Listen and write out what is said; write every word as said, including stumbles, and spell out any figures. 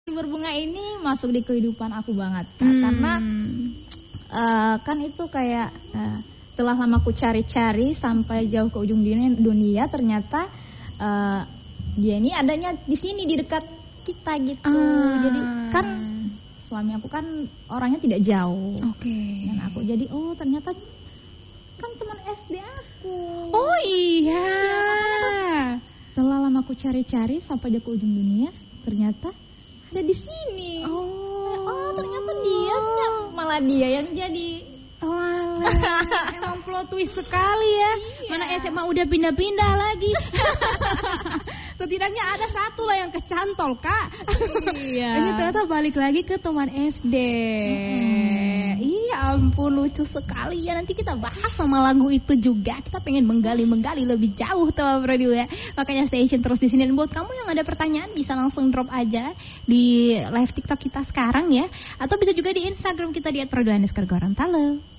Berbunga ini masuk di kehidupan aku banget, Kak. Hmm. Karena uh, kan itu kayak uh, telah lama aku cari-cari sampai jauh ke ujung dunia, dunia ternyata uh, dia ini adanya di sini di dekat kita gitu. Ah. Jadi kan suami aku kan orangnya tidak jauh. Oke. Okay. Dan aku jadi oh ternyata kan teman S D aku. Oh iya. Ya, telah lama aku cari-cari sampai jauh ke ujung dunia ternyata ada di sini. Oh, oh ternyata dia malah dia yang jadi. Walah, emang plot twist sekali ya. Iya. Mana S M A udah pindah-pindah lagi. Setidaknya ada satu lah yang kecantol, Kak. Iya. Ini ternyata balik lagi ke teman S D. Hmm. Iya ampun, lucu sekali ya. Nanti kita bahas sama lagu itu juga. Kita pengen menggali-menggali lebih jauh teman radio ya. Makanya station terus di sini. Dan buat kamu yang ada pertanyaan bisa langsung drop aja di live TikTok kita sekarang ya. Atau bisa juga di Instagram kita di et radio underscore Gorontalo.